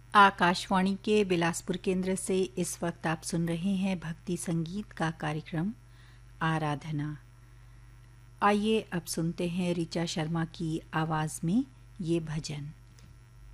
आकाशवाणी के बिलासपुर केंद्र से इस वक्त आप सुन रहे हैं भक्ति संगीत का कार्यक्रम आराधना। आइए अब सुनते हैं ऋचा शर्मा की आवाज में ये भजन।